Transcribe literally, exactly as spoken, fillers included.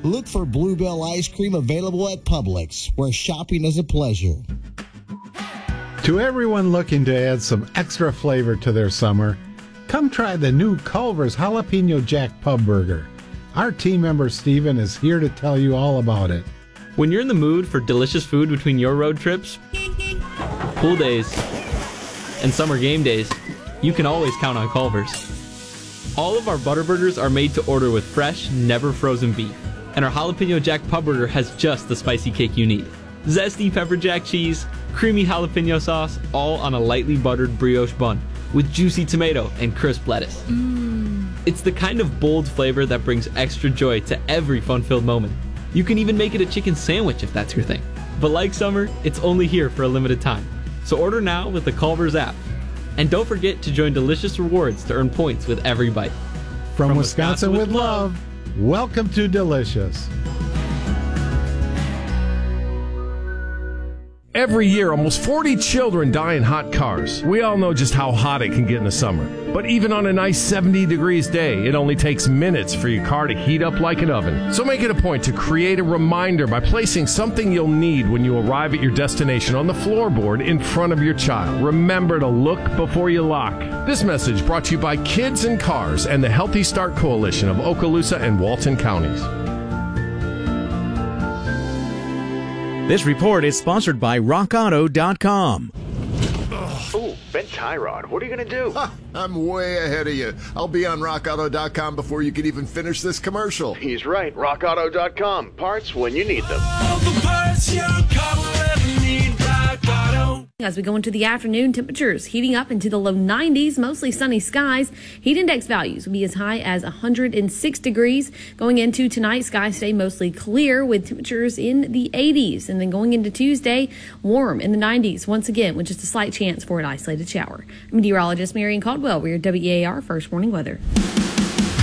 Look for Bluebell ice cream available at Publix, where shopping is a pleasure. To everyone looking to add some extra flavor to their summer, come try the new Culver's Jalapeno Jack Pub Burger. Our team member Steven is here to tell you all about it. When you're in the mood for delicious food between your road trips, pool days, and summer game days, you can always count on Culver's. All of our butter burgers are made to order with fresh, never frozen beef. And our Jalapeno Jack Pub Burger has just the spicy kick you need. Zesty pepper jack cheese, creamy jalapeno sauce, all on a lightly buttered brioche bun with juicy tomato and crisp lettuce. Mm. It's the kind of bold flavor that brings extra joy to every fun-filled moment. You can even make it a chicken sandwich if that's your thing. But like summer, it's only here for a limited time. So order now with the Culver's app. And don't forget to join Delicious Rewards to earn points with every bite. From, From Wisconsin, Wisconsin with, with love. love. Welcome to Delicious. Every year, almost forty children die in hot cars. We all know just how hot it can get in the summer. But even on a nice seventy degrees day, it only takes minutes for your car to heat up like an oven. So make it a point to create a reminder by placing something you'll need when you arrive at your destination on the floorboard in front of your child. Remember to look before you lock. This message brought to you by Kids and Cars and the Healthy Start Coalition of Okaloosa and Walton counties. This report is sponsored by rock auto dot com. Ooh, Ben Tyrod, what are you going to do? Ha, I'm way ahead of you. I'll be on rock auto dot com before you can even finish this commercial. He's right, rock auto dot com. Parts when you need them. All the parts your car will ever need, Rock Auto. As we go into the afternoon, temperatures heating up into the low nineties, mostly sunny skies. Heat index values will be as high as one hundred six degrees. Going into tonight, skies stay mostly clear with temperatures in the eighties. And then going into Tuesday, warm in the nineties once again with just a slight chance for an isolated shower. Meteorologist Marion Caldwell, we're W E A R First Warning Weather.